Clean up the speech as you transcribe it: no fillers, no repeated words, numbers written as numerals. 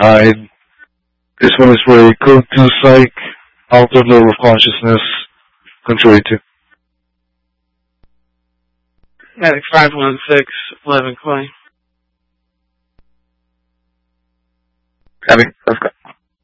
Alright, this one is for a code 2 psych, altered level of consciousness, control 2. Medic 516, 11 claim. Copy, let's go.